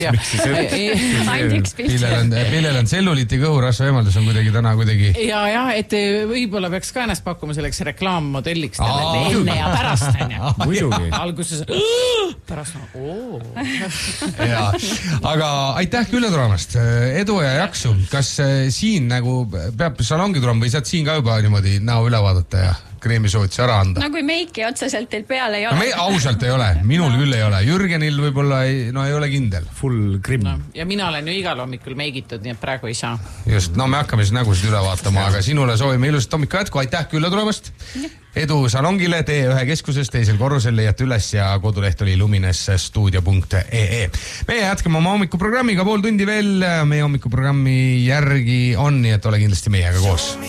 Millel on tselluliiti kõhurasva eemaldus on kuidagi täna kuidagi. Ja, et võib-olla peaks ka ennast pakkuma selleks reklaammodelliks enne ja pärast. Muidugi. Alguses pärast aga aitäh külla tulemast. Edu ja jaksu. Kas siin nagu peab salongi tulema või saad siin ka juba niimoodi näo üle vaadata ja kreemisootis ära anda? No kui meiki otseselt teil peal ei ole. No, ausalt ei ole. Minul küll ei ole. Jürgenil võib-olla ei ole kindel. Full grimm. No, ja mina olen ju igal hommikul meigitud, nii et praegu ei saa. Just, no me hakkame siis nägusid üle vaatama, aga sinule soovime ilusat hommikut jätku. Aitäh külla tulemast. Edu salongile, T1 keskuses, teisel korrusel leiate üles ja koduleht oli luminesstudio.ee. Meie jätkame oma hommikuprogrammiga 30 tundi veel. Meie hommikuprogrammi järgi on, nii et ole kindlasti meiega koos.